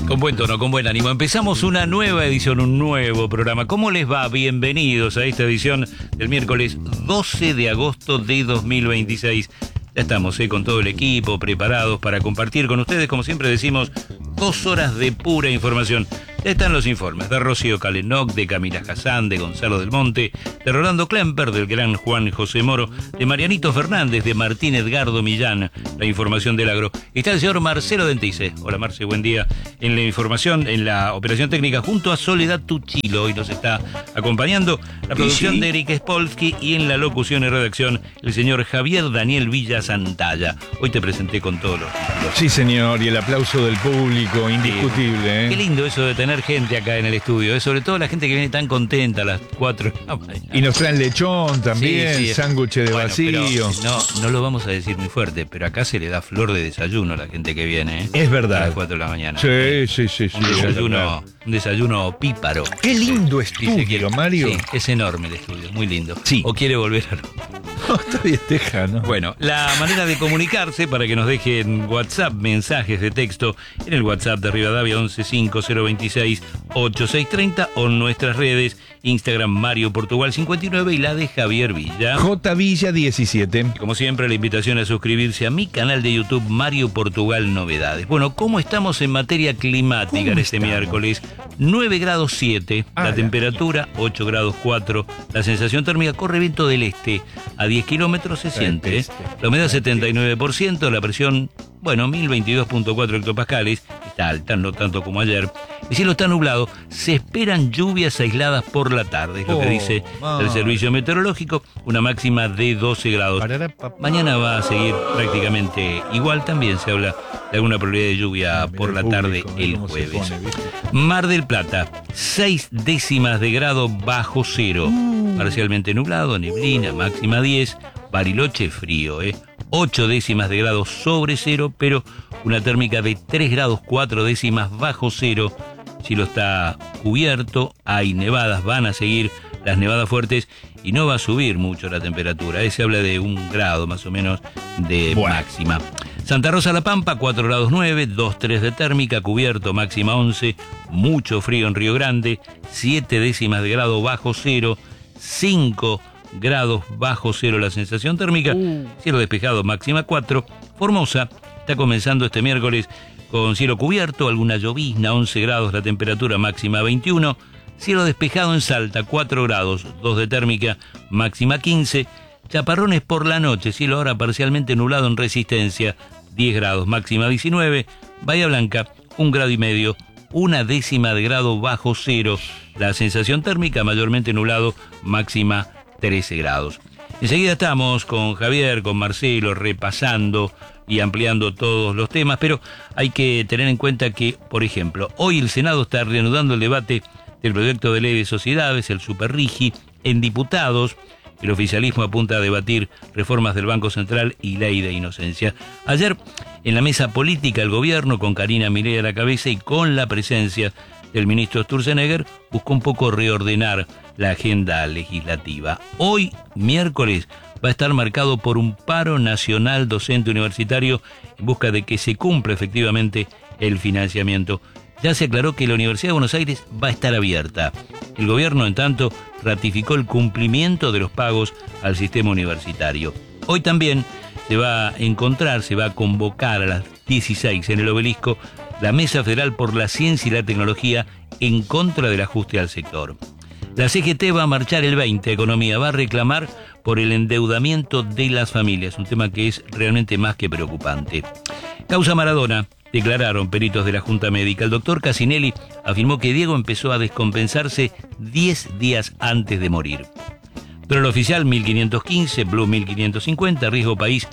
Con buen tono, con buen ánimo. Empezamos una nueva edición, un nuevo programa. ¿Cómo les va? Bienvenidos a esta edición del miércoles 12 de agosto de 2026. Ya estamos con todo el equipo preparados para compartir con ustedes, como siempre decimos, 2 horas de pura información. Ya están los informes de Rocío Calenoc, de Camila Hassan, de Gonzalo del Monte, de Rolando Klemper, del gran Juan José Moro, de Marianito Fernández, de Martín Edgardo Millán, la información del agro. Está el señor Marcelo Dentice. Hola Marce, buen día. En la información, en la operación técnica, junto a Soledad Tuchilo, hoy nos está acompañando la producción de Eric Spolsky y en la locución y redacción, el señor Javier Daniel Villa Santalla. Hoy te presenté con todos los títulos. Sí, señor, y el aplauso del público, indiscutible. Qué lindo eso de tener gente acá en el estudio, sobre todo la gente que viene tan contenta a las 4 de la mañana. Y nos traen lechón también, sándwich de vacío. No lo vamos a decir muy fuerte, pero acá se le da flor de desayuno a la gente que viene, ¿eh? Es verdad. A las 4 de la mañana. Sí. Un desayuno píparo. Qué lindo estudio, Mario. Sí, es enorme el estudio, muy lindo. Sí. ¿O quiere volver a...? No, está bien, deja, ¿no? Bueno, la manera de comunicarse para que nos dejen WhatsApp, mensajes de texto, en el WhatsApp de Rivadavia 1150268630 o en nuestras redes, Instagram Mario Portugal 59 y la de Javier Villa. J Villa 17. Y como siempre, la invitación a suscribirse a mi canal de YouTube Mario Portugal Novedades. Bueno, ¿cómo estamos en materia climática en este miércoles? 9 grados 7, la temperatura 8 grados 4, la sensación térmica corre viento del este a 10 kilómetros se siente, la humedad 79%, la presión, 1022.4 hectopascales, está alta, no tanto como ayer. El cielo está nublado, se esperan lluvias aisladas por la tarde, es lo que dice el servicio meteorológico, una máxima de 12 grados. Mañana va a seguir prácticamente igual, también se habla de alguna probabilidad de lluvia por la tarde el jueves. Mar del Plata, 6 décimas de grado bajo cero, parcialmente nublado, neblina, máxima 10, Bariloche frío, 8 décimas de grado sobre cero, pero una térmica de 3 grados 4 décimas bajo cero. El cielo está cubierto, hay nevadas, van a seguir las nevadas fuertes y no va a subir mucho la temperatura. Se habla de 1 grado más o menos de máxima. Santa Rosa La Pampa, 4 grados 9, 2,3 de térmica, cubierto, máxima 11, mucho frío en Río Grande, 7 décimas de grado bajo cero, 5 grados bajo cero la sensación térmica, cielo despejado, máxima 4. Formosa está comenzando este miércoles con cielo cubierto, alguna llovizna, 11 grados la temperatura, máxima 21. Cielo despejado en Salta, 4 grados, 2 de térmica, máxima 15. Chaparrones por la noche, cielo ahora parcialmente nublado en Resistencia, 10 grados, máxima 19. Bahía Blanca, 1,5 grados, 1 décima de grado bajo cero. La sensación térmica mayormente nublado, máxima 13 grados. Enseguida estamos con Javier, con Marcelo, repasando y ampliando todos los temas, pero hay que tener en cuenta que, por ejemplo, hoy el Senado está reanudando el debate del proyecto de ley de sociedades, el Superrigi, en diputados. El oficialismo apunta a debatir reformas del Banco Central y ley de inocencia. Ayer, en la mesa política, el gobierno, con Karina Milei a la cabeza y con la presencia del ministro Sturzenegger, buscó un poco reordenar la agenda legislativa. Hoy, miércoles, va a estar marcado por un paro nacional docente universitario en busca de que se cumpla efectivamente el financiamiento. Ya se aclaró que la Universidad de Buenos Aires va a estar abierta. El gobierno, en tanto, ratificó el cumplimiento de los pagos al sistema universitario. Hoy también se va a convocar a las 16 en el Obelisco la Mesa Federal por la Ciencia y la Tecnología en contra del ajuste al sector. La CGT va a marchar el 20, Economía va a reclamar por el endeudamiento de las familias, un tema que es realmente más que preocupante. Causa Maradona, declararon peritos de la Junta Médica. El doctor Casinelli afirmó que Diego empezó a descompensarse 10 días antes de morir. Dólar oficial 1515, Blue 1550, riesgo país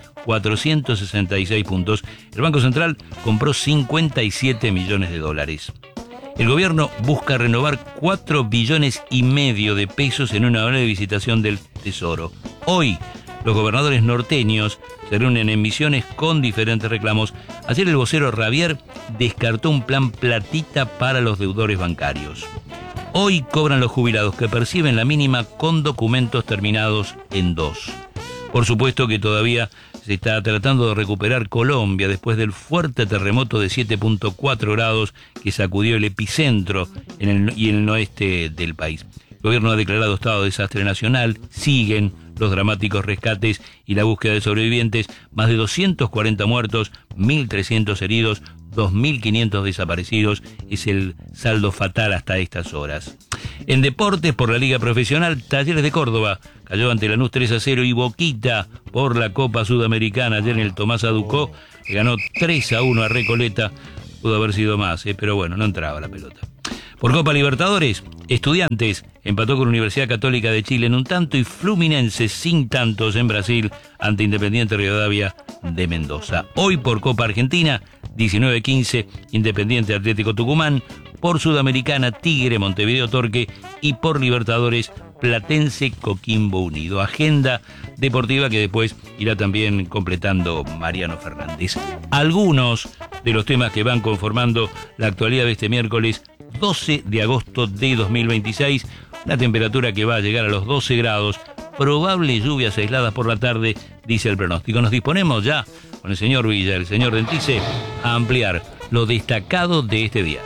466 puntos. El Banco Central compró 57 millones de dólares. El gobierno busca renovar 4,5 billones de pesos en una hora de visitación del Tesoro. Hoy, los gobernadores norteños se reúnen en Misiones con diferentes reclamos. Ayer el vocero Ravier descartó un plan platita para los deudores bancarios. Hoy cobran los jubilados que perciben la mínima con documentos terminados en 2. Por supuesto que todavía se está tratando de recuperar Colombia después del fuerte terremoto de 7.4 grados que sacudió el epicentro en el oeste del país. El gobierno ha declarado estado de desastre nacional, siguen los dramáticos rescates y la búsqueda de sobrevivientes, más de 240 muertos, 1.300 heridos, 2.500 desaparecidos, es el saldo fatal hasta estas horas. En deportes, por la Liga Profesional, Talleres de Córdoba cayó ante Lanús 3-0 y Boquita por la Copa Sudamericana. Ayer en el Tomás Aducó que ganó 3-1 a Recoleta. Pudo haber sido más, pero bueno, no entraba la pelota. Por Copa Libertadores, Estudiantes empató con Universidad Católica de Chile en un tanto y Fluminense sin tantos en Brasil ante Independiente Rivadavia de Mendoza. Hoy por Copa Argentina, 19-15, Independiente Atlético Tucumán, por Sudamericana, Tigre Montevideo Torque y por Libertadores, Platense Coquimbo Unido. Agenda deportiva que después irá también completando Mariano Fernández. Algunos de los temas que van conformando la actualidad de este miércoles 12 de agosto de 2026, la temperatura que va a llegar a los 12 grados, probables lluvias aisladas por la tarde, dice el pronóstico. Nos disponemos ya con el señor Villa, el señor Dentice, a ampliar lo destacado de este día.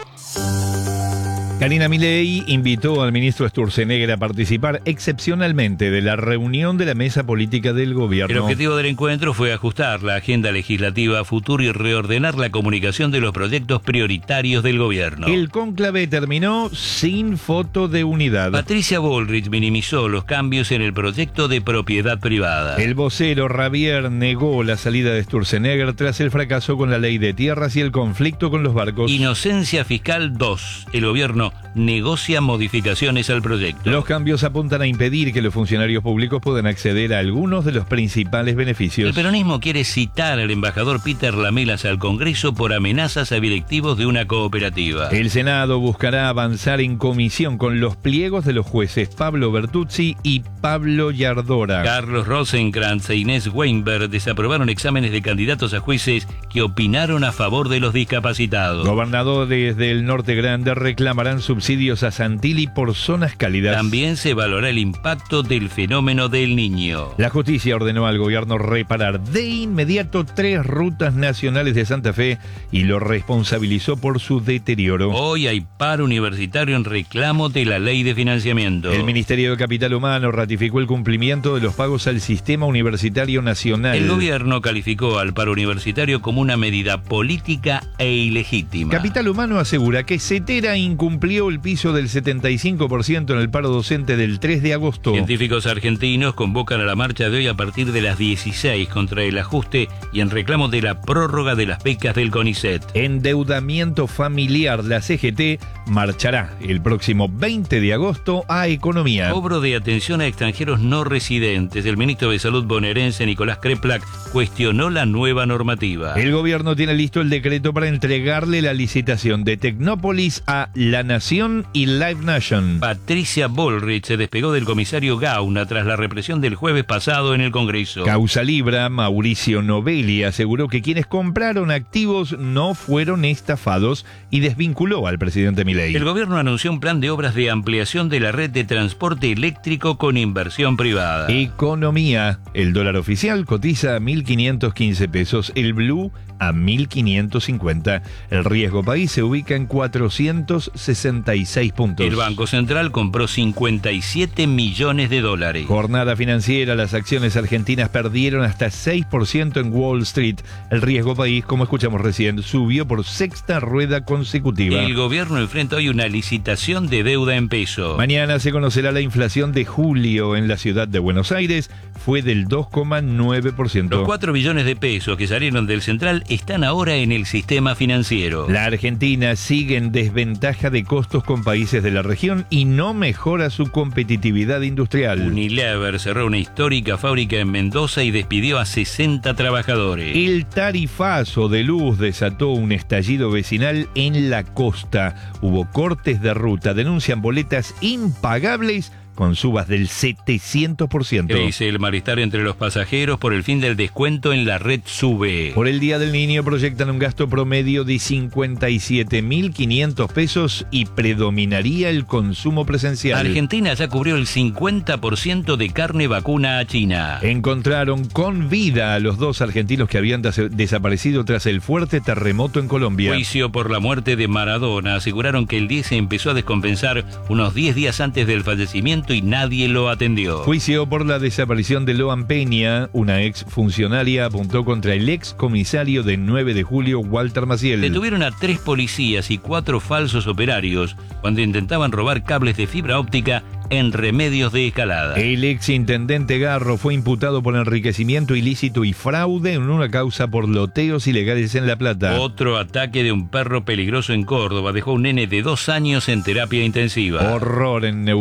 Karina Milei invitó al ministro Sturzenegger a participar excepcionalmente de la reunión de la mesa política del gobierno. El objetivo del encuentro fue ajustar la agenda legislativa a futuro y reordenar la comunicación de los proyectos prioritarios del gobierno. El cónclave terminó sin foto de unidad. Patricia Bullrich minimizó los cambios en el proyecto de propiedad privada. El vocero Ravier negó la salida de Sturzenegger tras el fracaso con la ley de tierras y el conflicto con los barcos. Inocencia Fiscal 2. El gobierno negocia modificaciones al proyecto. Los cambios apuntan a impedir que los funcionarios públicos puedan acceder a algunos de los principales beneficios. El peronismo quiere citar al embajador Peter Lamelas al Congreso por amenazas a directivos de una cooperativa. El Senado buscará avanzar en comisión con los pliegos de los jueces Pablo Bertuzzi y Pablo Yardora. Carlos Rosenkrantz e Inés Weinberg desaprobaron exámenes de candidatos a jueces que opinaron a favor de los discapacitados. Gobernadores del Norte Grande reclamarán subsidios a Santilli por zonas cálidas. También se valorará el impacto del fenómeno del Niño. La justicia ordenó al gobierno reparar de inmediato 3 rutas nacionales de Santa Fe y lo responsabilizó por su deterioro. Hoy hay paro universitario en reclamo de la ley de financiamiento. El Ministerio de Capital Humano ratificó el cumplimiento de los pagos al Sistema Universitario Nacional. El gobierno calificó al paro universitario como una medida política e ilegítima. Capital Humano asegura que Cetera incumplió el piso del 75% en el paro docente del 3 de agosto. Científicos argentinos convocan a la marcha de hoy a partir de las 16 contra el ajuste y en reclamo de la prórroga de las becas del CONICET. Endeudamiento familiar. La CGT marchará el próximo 20 de agosto a Economía. Cobro de atención a extranjeros no residentes. El ministro de Salud bonaerense Nicolás Kreplak cuestionó la nueva normativa. El gobierno tiene listo el decreto para entregarle la licitación de Tecnópolis a La Nación y Live Nation. Patricia Bullrich se despegó del comisario Gauna tras la represión del jueves pasado en el Congreso. Causa Libra. Mauricio Novelli aseguró que quienes compraron activos no fueron estafados y desvinculó al presidente Milei. El gobierno anunció un plan de obras de ampliación de la red de transporte eléctrico con inversión privada. Economía. El dólar oficial cotiza a 1.515 pesos, el blue a 1.550. El riesgo país se ubica en 466 puntos. El Banco Central compró 57 millones de dólares. Jornada financiera. Las acciones argentinas perdieron hasta 6% en Wall Street. El riesgo país, como escuchamos recién, subió por sexta rueda consecutiva. El gobierno enfrenta hoy una licitación de deuda en peso. Mañana se conocerá la inflación de julio en la ciudad de Buenos Aires. Fue del 2,9%. Los 4 billones de pesos que salieron del Central están ahora en el sistema financiero. La Argentina sigue en desventaja de costos con países de la región y no mejora su competitividad industrial. Unilever cerró una histórica fábrica en Mendoza y despidió a 60 trabajadores. El tarifazo de luz desató un estallido vecinal en la costa. Hubo cortes de ruta, denuncian boletas impagables con subas del 700%. Crece el malestar entre los pasajeros por el fin del descuento en la red SUBE. Por el Día del Niño proyectan un gasto promedio de 57.500 pesos y predominaría el consumo presencial. Argentina ya cubrió el 50% de carne vacuna a China. Encontraron con vida a los 2 argentinos que habían desaparecido tras el fuerte terremoto en Colombia. Juicio por la muerte de Maradona. Aseguraron que el 10 se empezó a descompensar unos 10 días antes del fallecimiento y nadie lo atendió. Juicio por la desaparición de Loan Peña. Una ex funcionaria apuntó contra el ex comisario de 9 de julio, Walter Maciel. Detuvieron a 3 policías y 4 falsos operarios cuando intentaban robar cables de fibra óptica en Remedios de Escalada. El ex intendente Garro fue imputado por enriquecimiento ilícito y fraude en una causa por loteos ilegales en La Plata. Otro ataque de un perro peligroso en Córdoba dejó a un nene de 2 años en terapia intensiva. Horror en